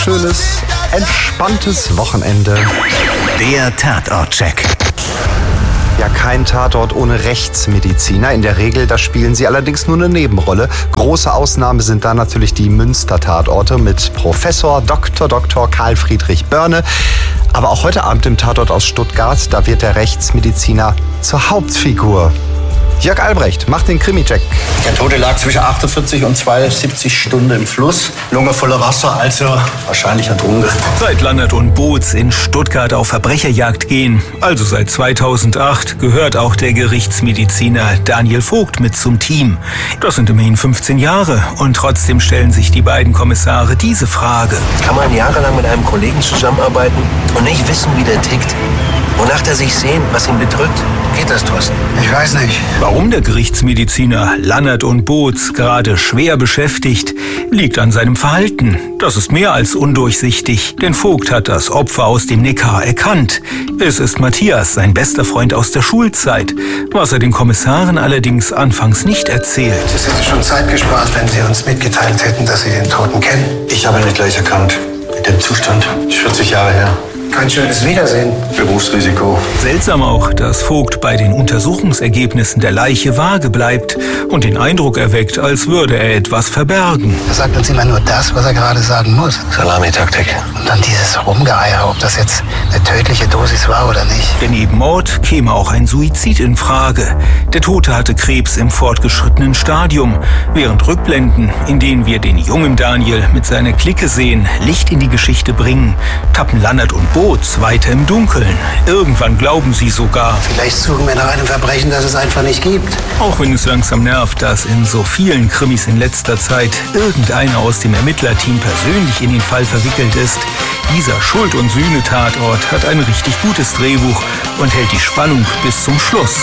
schönes, entspanntes Wochenende. Der Tatort-Check. Ja, kein Tatort ohne Rechtsmediziner. In der Regel, da spielen sie allerdings nur eine Nebenrolle. Große Ausnahme sind da natürlich die Münster-Tatorte mit Professor Dr. Karl Friedrich Börne. Aber auch heute Abend im Tatort aus Stuttgart, da wird der Rechtsmediziner zur Hauptfigur. Jörg Albrecht macht den Krimi-Check. Der Tote lag zwischen 48 und 72 Stunden im Fluss. Lunge voller Wasser, also wahrscheinlich ertrunken. Seit Lannert und Boots in Stuttgart auf Verbrecherjagd gehen, also seit 2008, gehört auch der Gerichtsmediziner Daniel Vogt mit zum Team. Das sind immerhin 15 Jahre und trotzdem stellen sich die beiden Kommissare diese Frage. Kann man jahrelang mit einem Kollegen zusammenarbeiten und nicht wissen, wie der tickt? Wonach er sich sehnt, was ihn bedrückt? Geht das, Thorsten? Ich weiß nicht. Warum der Gerichtsmediziner Lannert und Boots gerade schwer beschäftigt, liegt an seinem Verhalten. Das ist mehr als undurchsichtig, denn Vogt hat das Opfer aus dem Neckar erkannt. Es ist Matthias, sein bester Freund aus der Schulzeit, was er den Kommissaren allerdings anfangs nicht erzählt. Es hätte schon Zeit gespart, wenn Sie uns mitgeteilt hätten, dass Sie den Toten kennen. Ich habe ihn nicht gleich erkannt. Mit dem Zustand. 40 Jahre her. Kein schönes Wiedersehen. Berufsrisiko. Seltsam auch, dass Vogt bei den Untersuchungsergebnissen der Leiche vage bleibt und den Eindruck erweckt, als würde er etwas verbergen. Er sagt uns immer nur das, was er gerade sagen muss. Salamitaktik. Und dann dieses Rumgeeier, ob das jetzt eine tödliche Dosis war oder nicht. Denn neben Mord käme auch ein Suizid in Frage. Der Tote hatte Krebs im fortgeschrittenen Stadium, während Rückblenden, in denen wir den jungen Daniel mit seiner Clique sehen, Licht in die Geschichte bringen, tappen Lannert und Boots weiter im Dunkeln. Irgendwann glauben sie sogar. Vielleicht suchen wir nach einem Verbrechen, das es einfach nicht gibt. Auch wenn es langsam nervt, dass in so vielen Krimis in letzter Zeit irgendeiner aus dem Ermittlerteam persönlich in den Fall verwickelt ist. Dieser Schuld- und Sühne-Tatort hat ein richtig gutes Drehbuch und hält die Spannung bis zum Schluss.